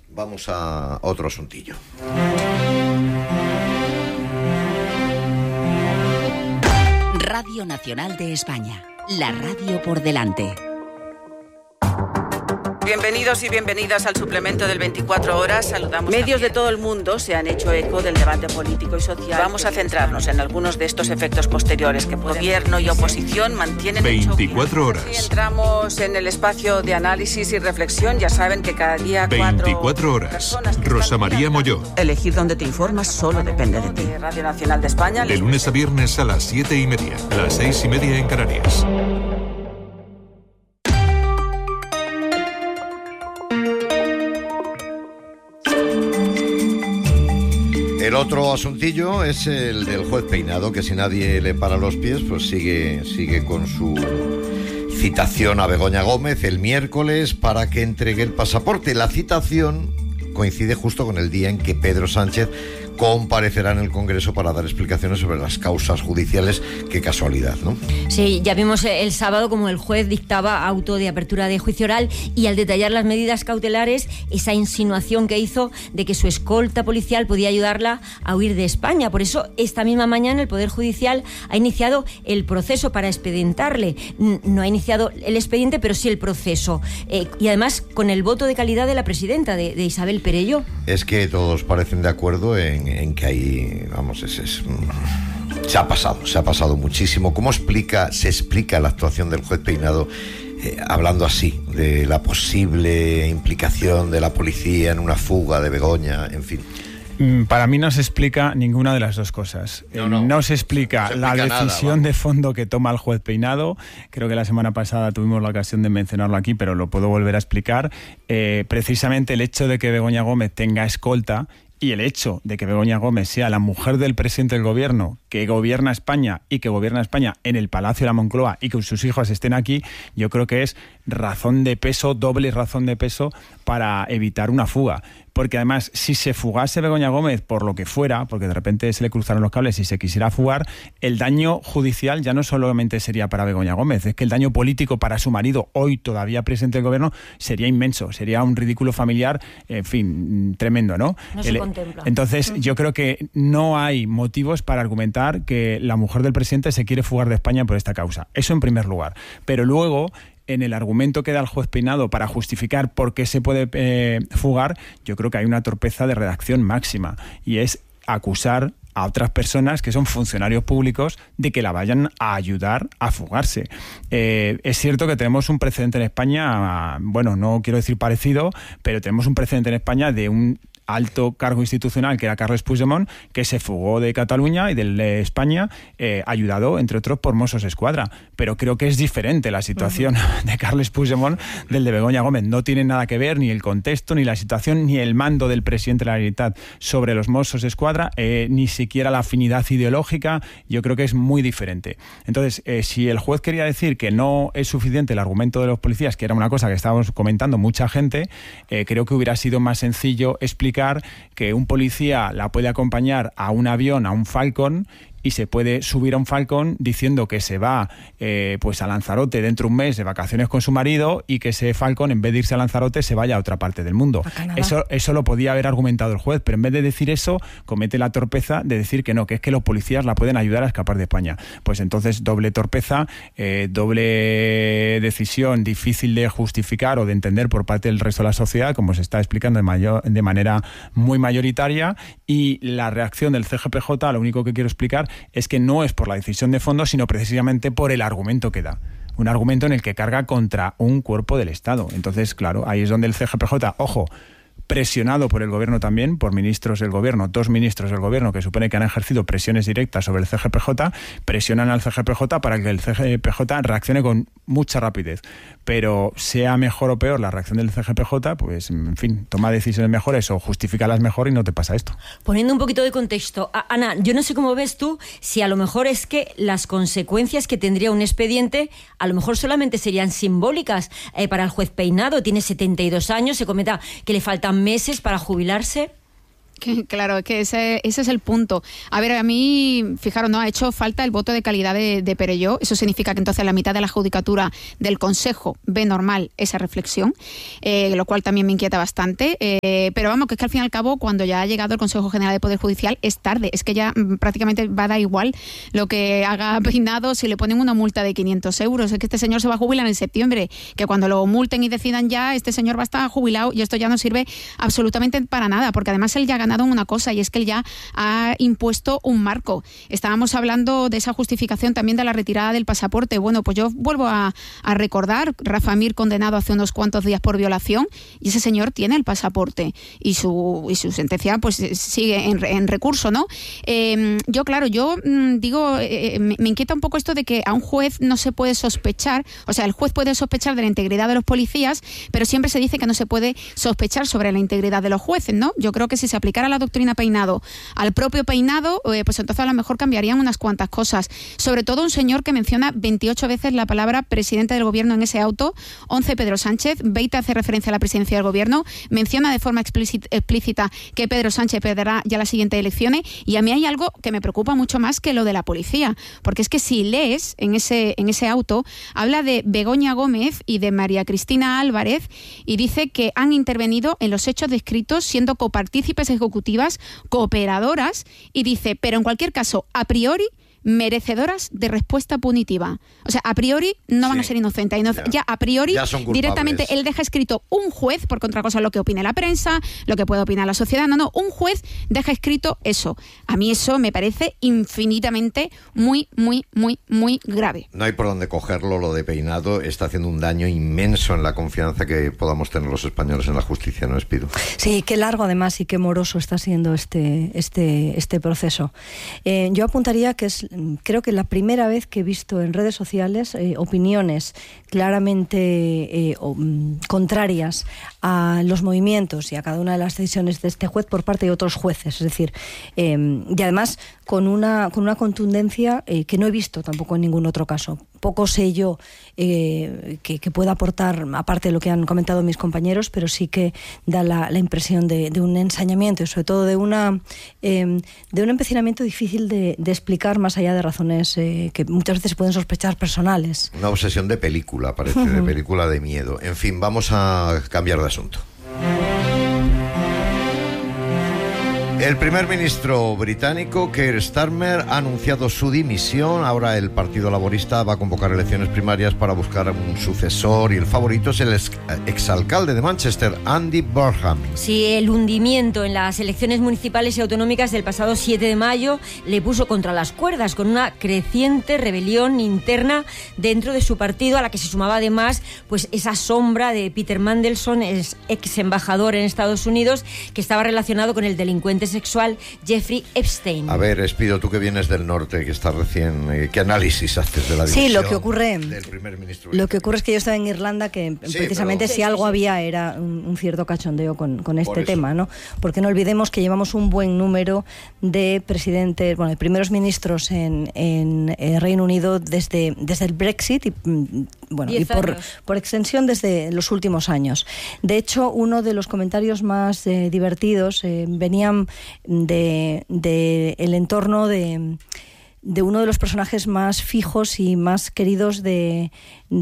vamos a otro asuntillo. Radio Nacional de España, la radio por delante. Bienvenidos y bienvenidas al suplemento del 24 horas. Saludamos. Medios de todo el mundo se han hecho eco del debate político y social. Vamos a centrarnos en algunos de estos efectos posteriores que gobierno y oposición mantienen. 24 horas. Si entramos en el espacio de análisis y reflexión, ya saben que cada día 24 horas. Rosa María Molló. Elegir dónde te informas solo depende de ti. Radio Nacional de España. De lunes a viernes a las 7:30, a las 6:30 en Canarias. El otro asuntillo es el del juez Peinado, que si nadie le para los pies, pues sigue con su citación a Begoña Gómez el miércoles para que entregue el pasaporte. La citación coincide justo con el día en que Pedro Sánchez comparecerá en el Congreso para dar explicaciones sobre las causas judiciales. Qué casualidad, ¿no? Sí, ya vimos el sábado como el juez dictaba auto de apertura de juicio oral y al detallar las medidas cautelares, esa insinuación que hizo de que su escolta policial podía ayudarla a huir de España. Por eso, esta misma mañana el Poder Judicial ha iniciado el proceso para expedientarle. No ha iniciado el expediente, pero sí el proceso. Y además con el voto de calidad de la presidenta, de Isabel Perelló. Es que todos parecen de acuerdo en que ahí, vamos, se ha pasado muchísimo. ¿Cómo se explica la actuación del juez Peinado hablando así de la posible implicación de la policía en una fuga de Begoña, en fin? Para mí no se explica ninguna de las dos cosas. No se explica la decisión de fondo que toma el juez Peinado. Creo que la semana pasada tuvimos la ocasión de mencionarlo aquí, pero lo puedo volver a explicar. Precisamente el hecho de que Begoña Gómez tenga escolta y el hecho de que Begoña Gómez sea la mujer del presidente del gobierno, que gobierna España y que gobierna España en el Palacio de la Moncloa y que sus hijos estén aquí, yo creo que es razón de peso, doble razón de peso para evitar una fuga. Porque además, si se fugase Begoña Gómez por lo que fuera, porque de repente se le cruzaron los cables y se quisiera fugar, el daño judicial ya no solamente sería para Begoña Gómez, es que el daño político para su marido, hoy todavía presidente del gobierno, sería inmenso, sería un ridículo familiar, en fin, tremendo, ¿no? No se contempla. Entonces, yo creo que no hay motivos para argumentar que la mujer del presidente se quiere fugar de España por esta causa. Eso en primer lugar. Pero luego, en el argumento que da el juez Peinado para justificar por qué se puede fugar, yo creo que hay una torpeza de redacción máxima, y es acusar a otras personas que son funcionarios públicos de que la vayan a ayudar a fugarse. Es cierto que tenemos un precedente en España, bueno, no quiero decir parecido, pero tenemos un precedente en España de un alto cargo institucional que era Carles Puigdemont, que se fugó de Cataluña y de España, ayudado, entre otros, por Mossos Escuadra. Pero creo que es diferente la situación de Carles Puigdemont del de Begoña Gómez. No tiene nada que ver ni el contexto, ni la situación, ni el mando del presidente de la Generalitat sobre los Mossos Escuadra, ni siquiera la afinidad ideológica. Yo creo que es muy diferente. Entonces, si el juez quería decir que no es suficiente el argumento de los policías, que era una cosa que estábamos comentando mucha gente, creo que hubiera sido más sencillo explicar que un policía la puede acompañar a un avión, a un Falcon, y se puede subir a un Falcon diciendo que se va pues a Lanzarote dentro de un mes de vacaciones con su marido, y que ese Falcon, en vez de irse a Lanzarote, se vaya a otra parte del mundo. Eso lo podía haber argumentado el juez, pero en vez de decir eso, comete la torpeza de decir que no, que es que los policías la pueden ayudar a escapar de España. Pues entonces, doble torpeza, doble decisión difícil de justificar o de entender por parte del resto de la sociedad, como se está explicando de manera muy mayoritaria. Y la reacción del CGPJ, lo único que quiero explicar es que no es por la decisión de fondo, sino precisamente por el argumento que da. Un argumento en el que carga contra un cuerpo del Estado. Entonces, claro, ahí es donde el CGPJ, ojo, presionado por el gobierno también, por ministros del gobierno, 2 ministros del gobierno que supone que han ejercido presiones directas sobre el CGPJ, presionan al CGPJ para que el CGPJ reaccione con mucha rapidez. Pero sea mejor o peor la reacción del CGPJ, pues, en fin, toma decisiones mejores o justifícalas mejor y no te pasa esto. Poniendo un poquito de contexto, Ana, yo no sé cómo ves tú si a lo mejor es que las consecuencias que tendría un expediente a lo mejor solamente serían simbólicas para el juez Peinado. Tiene 72 años, se comenta que le faltan meses para jubilarse. Claro, es que ese es el punto. A ver, a mí, fijaros, no ha hecho falta el voto de calidad de Perelló. Eso significa que entonces la mitad de la judicatura del Consejo ve normal esa reflexión, lo cual también me inquieta bastante. Pero vamos, que es que al fin y al cabo, cuando ya ha llegado el Consejo General de Poder Judicial, es tarde. Es que ya prácticamente va a dar igual lo que haga Peinado si le ponen una multa de 500 euros. Es que este señor se va a jubilar en septiembre, que cuando lo multen y decidan ya, este señor va a estar jubilado y esto ya no sirve absolutamente para nada, porque además él ya ha ganado una cosa, y es que él ya ha impuesto un marco. Estábamos hablando de esa justificación también de la retirada del pasaporte. Bueno, pues yo vuelvo a recordar, Rafa Mir condenado hace unos cuantos días por violación, y ese señor tiene el pasaporte y su sentencia pues sigue en recurso, ¿no? Yo digo, me inquieta un poco esto de que a un juez no se puede sospechar, o sea, el juez puede sospechar de la integridad de los policías, pero siempre se dice que no se puede sospechar sobre la integridad de los jueces, ¿no? Yo creo que si se aplicara la doctrina Peinado al propio Peinado, pues entonces a lo mejor cambiarían unas cuantas cosas. Sobre todo un señor que menciona 28 veces la palabra presidente del gobierno en ese auto, 11 Pedro Sánchez, 20 hace referencia a la presidencia del gobierno, menciona de forma explícita que Pedro Sánchez perderá ya las siguientes elecciones, y a mí hay algo que me preocupa mucho más que lo de la policía, porque es que si lees en ese auto, habla de Begoña Gómez y de María Cristina Álvarez, y dice que han intervenido en los hechos descritos siendo copartícipes ejecutivas, cooperadoras, y dice, pero en cualquier caso, a priori, merecedoras de respuesta punitiva. O sea, a priori no van a ser inocentes. Ya a priori, directamente, él deja escrito un juez, porque otra cosa es lo que opine la prensa, lo que puede opinar la sociedad. No, un juez deja escrito eso. A mí eso me parece infinitamente muy, muy, muy, muy grave. No hay por dónde cogerlo, lo de Peinado está haciendo un daño inmenso en la confianza que podamos tener los españoles en la justicia, ¿no, Espido? Sí, qué largo además y qué moroso está siendo este proceso. Yo apuntaría que creo que la primera vez que he visto en redes sociales opiniones claramente contrarias a los movimientos y a cada una de las decisiones de este juez por parte de otros jueces, es decir, y además con una contundencia que no he visto tampoco en ningún otro caso. Poco sé yo que pueda aportar, aparte de lo que han comentado mis compañeros, pero sí que da la impresión de un ensañamiento y sobre todo de un empecinamiento difícil de explicar más allá de razones que muchas veces se pueden sospechar personales. Una obsesión de película, parece, de película de miedo. En fin, vamos a cambiar de asunto. El primer ministro británico, Keir Starmer, ha anunciado su dimisión. Ahora el Partido Laborista va a convocar elecciones primarias para buscar un sucesor, y el favorito es el exalcalde de Manchester, Andy Burnham. Sí, el hundimiento en las elecciones municipales y autonómicas del pasado 7 de mayo le puso contra las cuerdas, con una creciente rebelión interna dentro de su partido, a la que se sumaba además pues esa sombra de Peter Mandelson, ex embajador en Estados Unidos, que estaba relacionado con el delincuente sexual Jeffrey Epstein. A ver, Espido, tú que vienes del norte, que estás recién, ¿qué análisis haces de la dimisión? Sí, lo que ocurre del primer ministro? Lo que ocurre es que yo estaba en Irlanda, que precisamente si algo había era un cierto cachondeo con este tema, ¿no? Porque no olvidemos que llevamos un buen número de presidentes, de primeros ministros en Reino Unido desde el Brexit y por extensión desde los últimos años. De hecho, uno de los comentarios más divertidos venían de el entorno de uno de los personajes más fijos y más queridos de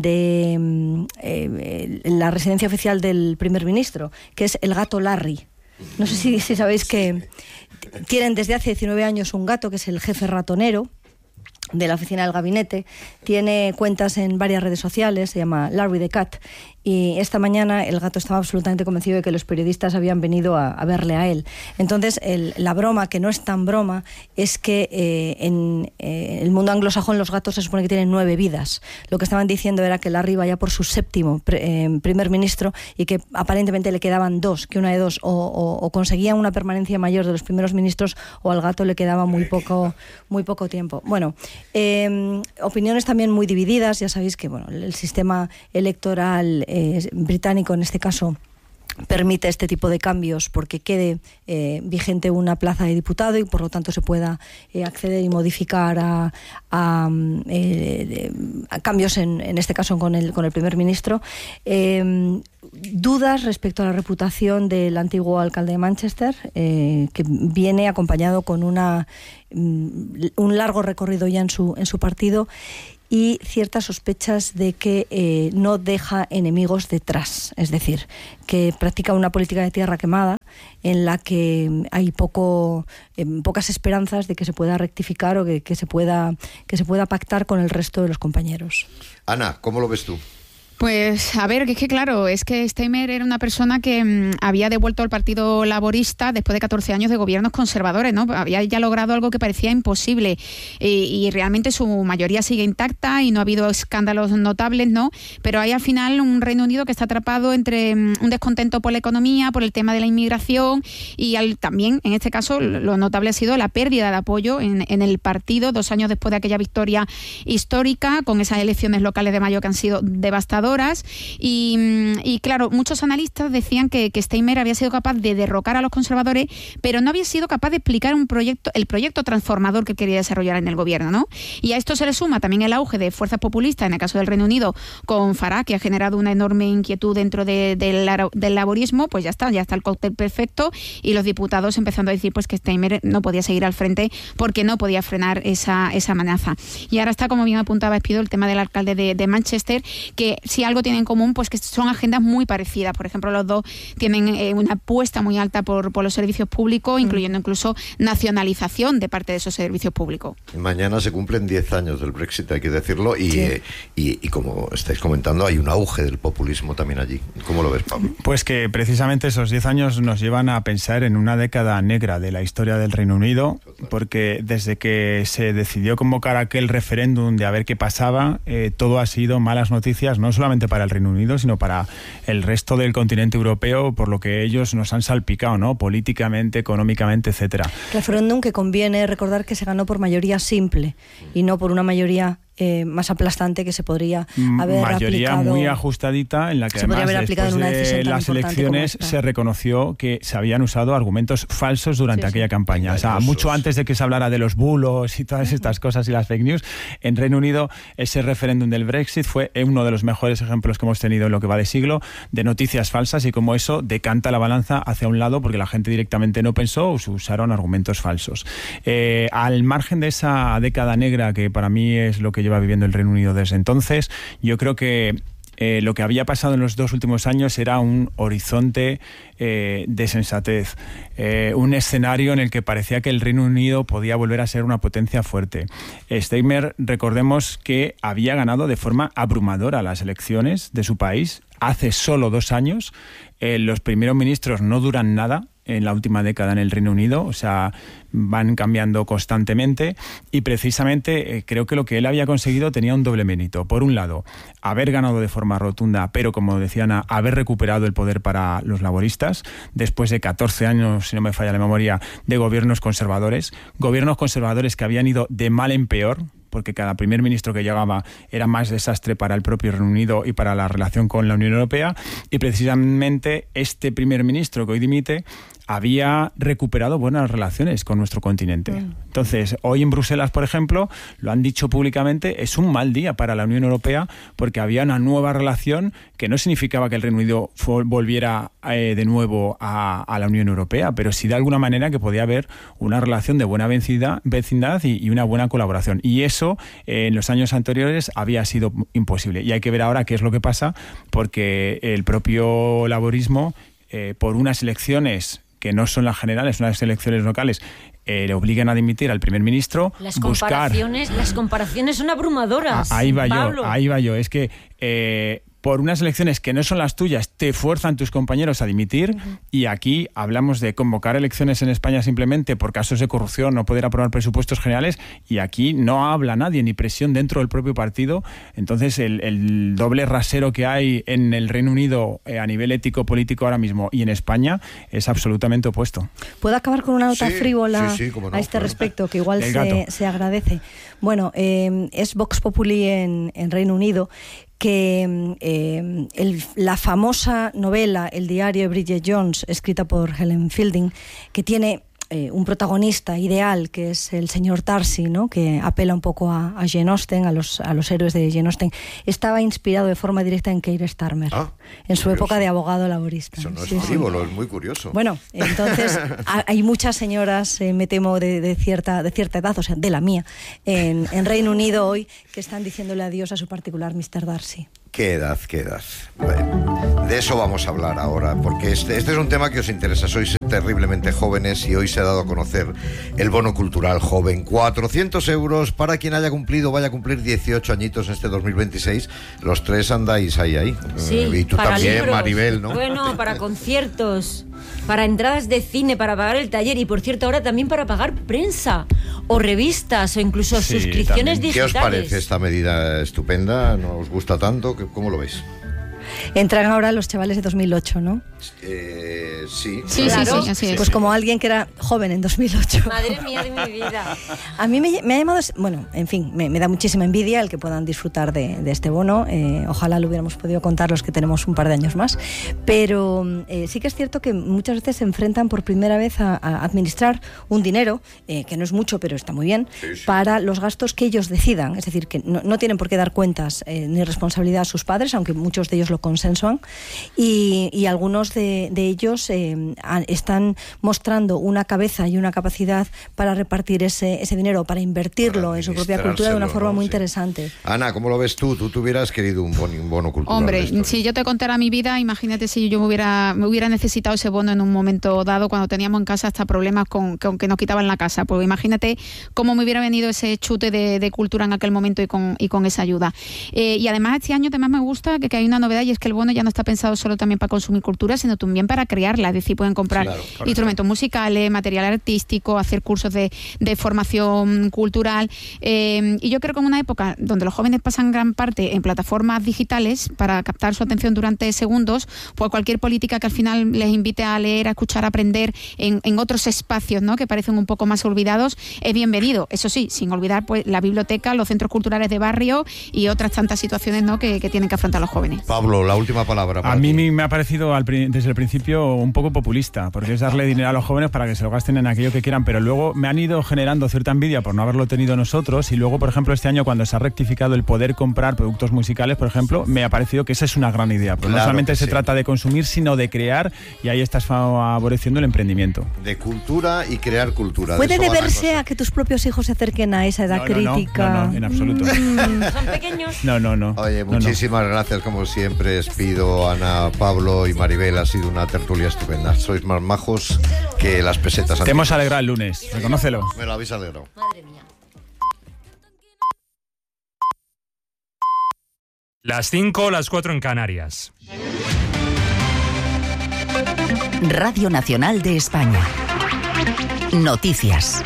la residencia oficial del primer ministro, que es el gato Larry. No sé si sabéis que tienen desde hace 19 años un gato que es el jefe ratonero de la oficina del gabinete. Tiene cuentas en varias redes sociales, se llama Larry the Cat, y esta mañana el gato estaba absolutamente convencido de que los periodistas habían venido a verle a él. Entonces la broma, que no es tan broma, es que en el mundo anglosajón los gatos se supone que tienen 9 vidas. Lo que estaban diciendo era que Larry vaya por su 7º primer ministro y que aparentemente le quedaban 2, que una de dos, o conseguían una permanencia mayor de los primeros ministros, o al gato le quedaba muy poco tiempo. Bueno, opiniones también muy divididas. Ya sabéis que el sistema electoral británico en este caso permite este tipo de cambios porque quede vigente una plaza de diputado y por lo tanto se pueda acceder y modificar a cambios en este caso con el primer ministro. Dudas respecto a la reputación del antiguo alcalde de Manchester, que viene acompañado con un largo recorrido ya en su partido, y ciertas sospechas de que no deja enemigos detrás, es decir, que practica una política de tierra quemada en la que hay pocas esperanzas de que se pueda rectificar o que se pueda pactar con el resto de los compañeros. Ana, ¿cómo lo ves tú? Pues a ver, es que Steinmeier era una persona que había devuelto al Partido Laborista después de 14 años de gobiernos conservadores, ¿no? Había ya logrado algo que parecía imposible y realmente su mayoría sigue intacta y no ha habido escándalos notables, ¿no? Pero hay al final un Reino Unido que está atrapado entre un descontento por la economía, por el tema de la inmigración y también, en este caso, lo notable ha sido la pérdida de apoyo en el partido 2 años después de aquella victoria histórica con esas elecciones locales de mayo que han sido devastadoras. Y claro, muchos analistas decían que Steinmeier había sido capaz de derrocar a los conservadores, pero no había sido capaz de explicar el proyecto transformador que quería desarrollar en el gobierno, ¿no? Y a esto se le suma también el auge de fuerzas populistas, en el caso del Reino Unido, con Farage, que ha generado una enorme inquietud dentro del laborismo. Pues ya está el cóctel perfecto, y los diputados empezando a decir pues que Steinmeier no podía seguir al frente porque no podía frenar esa amenaza. Y ahora está, como bien apuntaba Espido, el tema del alcalde de Manchester, que si algo tienen en común, pues que son agendas muy parecidas. Por ejemplo, los dos tienen una apuesta muy alta por los servicios públicos, incluyendo incluso nacionalización de parte de esos servicios públicos. Mañana se cumplen 10 años del Brexit, hay que decirlo, y como estáis comentando, hay un auge del populismo también allí. ¿Cómo lo ves, Pablo? Pues que precisamente esos 10 años nos llevan a pensar en una década negra de la historia del Reino Unido, porque desde que se decidió convocar aquel referéndum de a ver qué pasaba, todo ha sido malas noticias, no solamente para el Reino Unido, sino para el resto del continente europeo, por lo que ellos nos han salpicado, ¿no? Políticamente, económicamente, etcétera. Referéndum que conviene recordar que se ganó por mayoría simple y no por una mayoría más aplastante que se podría haber mayoría aplicado, muy ajustadita, en la que además después de las elecciones se reconoció que se habían usado argumentos falsos durante aquella campaña. O sea, mucho antes de que se hablara de los bulos y todas estas cosas y las fake news, en Reino Unido ese referéndum del Brexit fue uno de los mejores ejemplos que hemos tenido en lo que va de siglo de noticias falsas, y como eso decanta la balanza hacia un lado porque la gente directamente no pensó o se usaron argumentos falsos. Al margen de esa década negra que para mí es lo que lleva viviendo el Reino Unido desde entonces, yo creo que lo que había pasado en los 2 últimos años era un horizonte de sensatez, un escenario en el que parecía que el Reino Unido podía volver a ser una potencia fuerte. Steinmeier, recordemos que había ganado de forma abrumadora las elecciones de su país hace solo 2 años. Los primeros ministros no duran nada en la última década en el Reino Unido, o sea, van cambiando constantemente, y precisamente creo que lo que él había conseguido tenía un doble mérito. Por un lado, haber ganado de forma rotunda, pero como decía Ana, haber recuperado el poder para los laboristas, después de 14 años, si no me falla la memoria, de gobiernos conservadores que habían ido de mal en peor, porque cada primer ministro que llegaba era más desastre para el propio Reino Unido y para la relación con la Unión Europea, y precisamente este primer ministro que hoy dimite había recuperado buenas relaciones con nuestro continente. Entonces, hoy en Bruselas, por ejemplo, lo han dicho públicamente, es un mal día para la Unión Europea porque había una nueva relación que no significaba que el Reino Unido volviera de nuevo a la Unión Europea, pero sí de alguna manera que podía haber una relación de buena vecindad y una buena colaboración. Y eso en los años anteriores había sido imposible. Y hay que ver ahora qué es lo que pasa, porque el propio laborismo, por unas elecciones que no son las generales, unas elecciones locales, le obligan a dimitir al primer ministro. Las comparaciones son abrumadoras. Ahí va yo. Es que por unas elecciones que no son las tuyas, te fuerzan tus compañeros a dimitir, y aquí hablamos de convocar elecciones en España simplemente por casos de corrupción, no poder aprobar presupuestos generales, y aquí no habla nadie, ni presión dentro del propio partido. Entonces el doble rasero que hay en el Reino Unido a nivel ético-político ahora mismo y en España es absolutamente opuesto. ¿Puedo acabar con una nota frívola a este respecto, que igual se agradece? Bueno, es Vox Populi en Reino Unido, que la famosa novela El diario de Bridget Jones, escrita por Helen Fielding, que tiene un protagonista ideal, que es el señor Darcy, ¿no?, que apela un poco a Jane Austen, a los héroes de Jane Austen, estaba inspirado de forma directa en Keir Starmer, en su época de abogado laborista. Eso no es frívolo, es muy curioso. Bueno, entonces hay muchas señoras, me temo, de cierta edad, o sea, de la mía, en Reino Unido hoy, que están diciéndole adiós a su particular Mr. Darcy. ¿Qué edad? Bueno, de eso vamos a hablar ahora, porque este es un tema que os interesa. Sois terriblemente jóvenes y hoy se ha dado a conocer el bono cultural joven. 400 euros para quien vaya a cumplir 18 añitos este 2026. Los tres andáis ahí. Sí, y tú para también, libros, Maribel, ¿no? Bueno, para conciertos, para entradas de cine, para pagar el taller y, por cierto, ahora también para pagar prensa o revistas o incluso suscripciones digitales. ¿Qué os parece esta medida estupenda? ¿No os gusta tanto? ¿Cómo lo veis? Entran ahora los chavales de 2008, ¿no? Sí. Sí, Claro. sí, así es. Pues como alguien que era joven en 2008. Madre mía de mi vida. A mí me ha llamado, bueno, en fin, me da muchísima envidia el que puedan disfrutar de este bono. Ojalá lo hubiéramos podido contar los que tenemos un par de años más. Pero sí que es cierto que muchas veces se enfrentan por primera vez a administrar un dinero, que no es mucho, pero está muy bien, para los gastos que ellos decidan. Es decir, que no tienen por qué dar cuentas ni responsabilidad a sus padres, aunque muchos de ellos lo consensuan. Y algunos de ellos están mostrando una cabeza y una capacidad para repartir ese dinero, para invertirlo en su propia cultura de una forma muy interesante. Ana, ¿cómo lo ves tú? ¿Tú hubieras querido un bono cultural? Hombre, si yo te contara mi vida, imagínate si yo me hubiera necesitado ese bono en un momento dado, cuando teníamos en casa hasta problemas con que nos quitaban la casa. Pues imagínate cómo me hubiera venido ese chute de cultura en aquel momento y con esa ayuda. Y además este año además me gusta que hay una novedad, y es que el bono ya no está pensado solo también para consumir cultura, sino también para crearla. Es decir, pueden comprar instrumentos musicales, material artístico, hacer cursos de formación cultural. Y yo creo que en una época donde los jóvenes pasan gran parte en plataformas digitales para captar su atención durante segundos, pues cualquier política que al final les invite a leer, a escuchar, a aprender en otros espacios, ¿no?, que parecen un poco más olvidados, es bienvenido. Eso sí, sin olvidar pues la biblioteca, los centros culturales de barrio y otras tantas situaciones, ¿no?, que tienen que afrontar los jóvenes. Pablo, la última palabra. A mí me ha parecido desde el principio un poco populista, porque es darle dinero a los jóvenes para que se lo gasten en aquello que quieran, pero luego me han ido generando cierta envidia por no haberlo tenido nosotros, y luego, por ejemplo, este año cuando se ha rectificado el poder comprar productos musicales, por ejemplo, me ha parecido que esa es una gran idea, porque no solamente se trata de consumir, sino de crear, y ahí estás favoreciendo el emprendimiento. De cultura y crear cultura. ¿Puede deberse a que tus propios hijos se acerquen a esa edad crítica? No, en absoluto. ¿Son pequeños? No. Oye, muchísimas gracias, como siempre. Les pido, Ana, Pablo y Maribel, ha sido una tertulia estupenda. Sois más majos que las pesetas antiguas. Te hemos alegrado el lunes, reconócelo. Me lo habéis alegrado. Madre mía. Las 5, las 4 en Canarias. Radio Nacional de España. Noticias.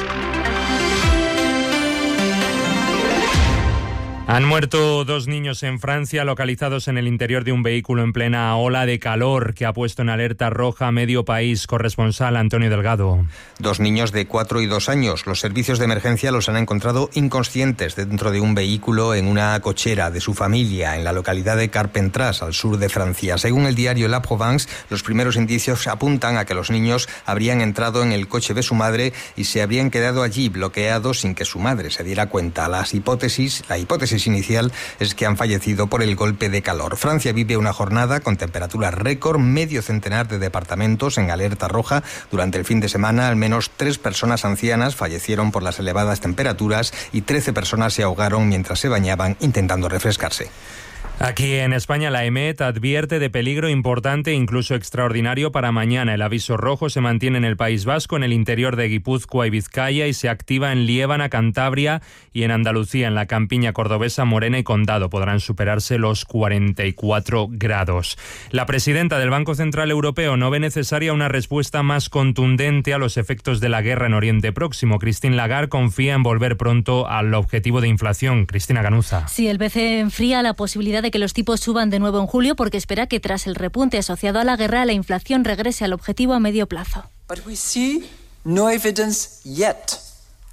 Han muerto 2 niños en Francia localizados en el interior de un vehículo en plena ola de calor que ha puesto en alerta roja a medio país. Corresponsal Antonio Delgado. 2 niños de 4 y 2 años. Los servicios de emergencia los han encontrado inconscientes dentro de un vehículo en una cochera de su familia en la localidad de Carpentras, al sur de Francia. Según el diario La Provence, los primeros indicios apuntan a que los niños habrían entrado en el coche de su madre y se habrían quedado allí bloqueados sin que su madre se diera cuenta. La hipótesis inicial es que han fallecido por el golpe de calor. Francia vive una jornada con temperaturas récord, medio centenar de departamentos en alerta roja. Durante el fin de semana, al menos 3 personas ancianas fallecieron por las elevadas temperaturas y 13 personas se ahogaron mientras se bañaban intentando refrescarse. Aquí en España la EMET advierte de peligro importante, incluso extraordinario, para mañana. El aviso rojo se mantiene en el País Vasco, en el interior de Guipúzcoa y Vizcaya, y se activa en Liébana, Cantabria y en Andalucía, en la campiña cordobesa, Morena y Condado. Podrán superarse los 44 grados. La presidenta del Banco Central Europeo no ve necesaria una respuesta más contundente a los efectos de la guerra en Oriente Próximo. Christine Lagarde confía en volver pronto al objetivo de inflación. Cristina Ganuza. Sí, el BCE enfría la posibilidad de que los tipos suban de nuevo en julio porque espera que tras el repunte asociado a la guerra la inflación regrese al objetivo a medio plazo. But we see no evidence yet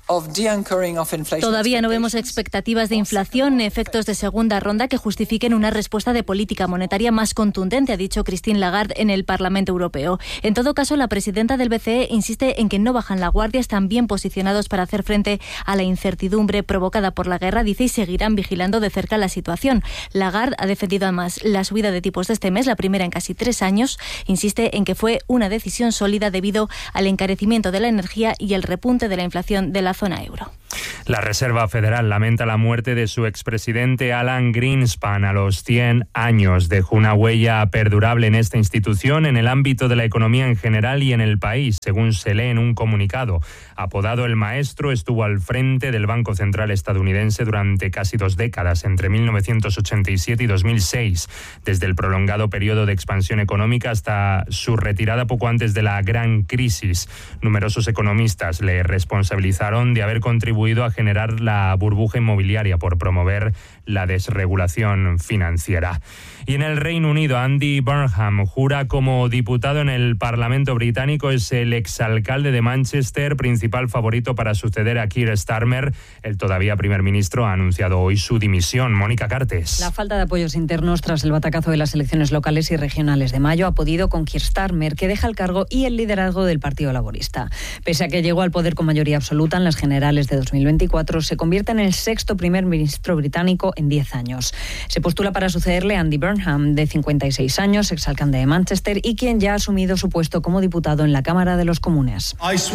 Todavía no vemos expectativas de inflación, efectos de segunda ronda que justifiquen una respuesta de política monetaria más contundente, ha dicho Christine Lagarde en el Parlamento Europeo. En todo caso, la presidenta del BCE insiste en que no bajan la guardia, están bien posicionados para hacer frente a la incertidumbre provocada por la guerra, dice, y seguirán vigilando de cerca la situación. Lagarde ha defendido además la subida de tipos de este mes, la primera en casi 3 años. Insiste en que fue una decisión sólida debido al encarecimiento de la energía y el repunte de la inflación de la zona euro. La Reserva Federal lamenta la muerte de su expresidente Alan Greenspan a los 100 años. Dejó una huella perdurable en esta institución, en el ámbito de la economía en general y en el país, según se lee en un comunicado. Apodado el Maestro, estuvo al frente del Banco Central estadounidense durante casi 2 décadas, entre 1987 y 2006, desde el prolongado periodo de expansión económica hasta su retirada poco antes de la gran crisis. Numerosos economistas le responsabilizaron de haber contribuido a generar la burbuja inmobiliaria por promover la desregulación financiera. Y en el Reino Unido, Andy Burnham jura como diputado en el Parlamento británico. Es el exalcalde de Manchester, principal favorito para suceder a Keir Starmer. El todavía primer ministro ha anunciado hoy su dimisión. Mónica Cartes. La falta de apoyos internos tras el batacazo de las elecciones locales y regionales de mayo ha podido con Keir Starmer, que deja el cargo y el liderazgo del Partido Laborista. Pese a que llegó al poder con mayoría absoluta en las generales de 2024, se convierte en el 6º primer ministro británico en 10 años. Se postula para sucederle a Andy Burnham, de 56 años, exalcalde de Manchester y quien ya ha asumido su puesto como diputado en la Cámara de los Comunes.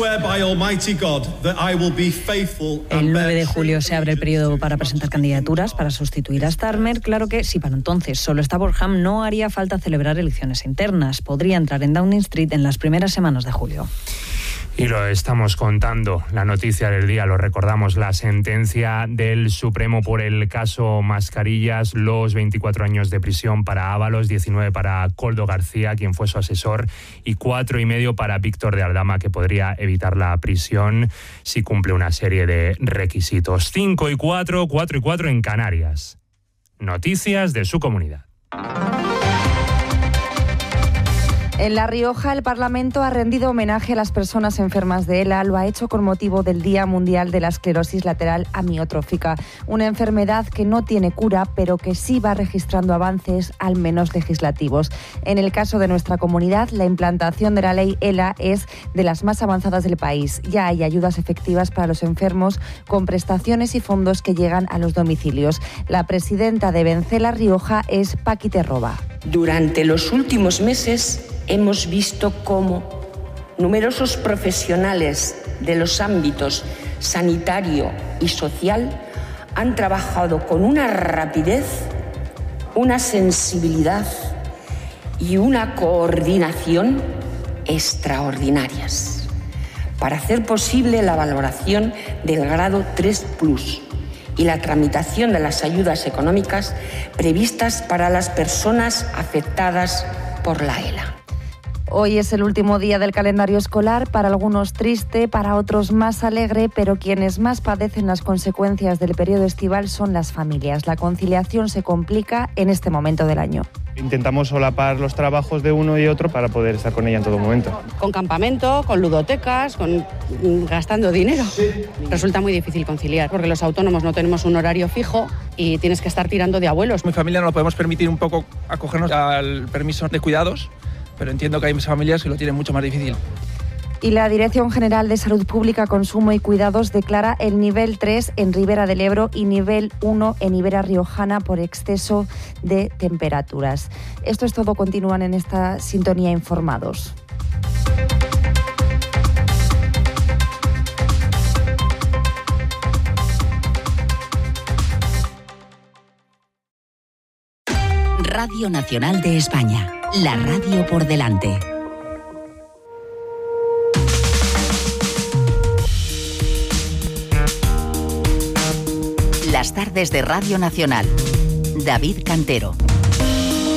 El 9 de julio se abre el periodo para presentar candidaturas para sustituir a Starmer. Claro que si para entonces solo está Burnham, no haría falta celebrar elecciones internas. Podría entrar en Downing Street en las primeras semanas de julio. Y lo estamos contando, la noticia del día, lo recordamos, la sentencia del Supremo por el caso Mascarillas, los 24 años de prisión para Ábalos, 19 para Koldo García, quien fue su asesor, y 4,5 para Víctor de Aldama, que podría evitar la prisión si cumple una serie de requisitos. 5 y 4, 4 y 4 en Canarias. Noticias de su comunidad. En La Rioja, el Parlamento ha rendido homenaje a las personas enfermas de ELA. Lo ha hecho con motivo del Día Mundial de la Esclerosis Lateral Amiotrófica, una enfermedad que no tiene cura, pero que sí va registrando avances, al menos legislativos. En el caso de nuestra comunidad, la implantación de la ley ELA es de las más avanzadas del país. Ya hay ayudas efectivas para los enfermos, con prestaciones y fondos que llegan a los domicilios. La presidenta de Vence La Rioja es Paqui Terroba. Durante los últimos meses hemos visto cómo numerosos profesionales de los ámbitos sanitario y social han trabajado con una rapidez, una sensibilidad y una coordinación extraordinarias para hacer posible la valoración del grado 3+ y la tramitación de las ayudas económicas previstas para las personas afectadas por la ELA. Hoy es el último día del calendario escolar, para algunos triste, para otros más alegre, pero quienes más padecen las consecuencias del periodo estival son las familias. La conciliación se complica en este momento del año. Intentamos solapar los trabajos de uno y otro para poder estar con ella en todo momento. Con campamento, con ludotecas, gastando dinero. Resulta muy difícil conciliar, porque los autónomos no tenemos un horario fijo y tienes que estar tirando de abuelos. Mi familia no lo podemos permitir un poco acogernos al permiso de cuidados, pero entiendo que hay familias que lo tienen mucho más difícil. Y la Dirección General de Salud Pública, Consumo y Cuidados declara el nivel 3 en Ribera del Ebro y nivel 1 en Ibera Riojana por exceso de temperaturas. Esto es todo, continúan en esta sintonía informados. Radio Nacional de España, la radio por delante. Las tardes de Radio Nacional. David Cantero.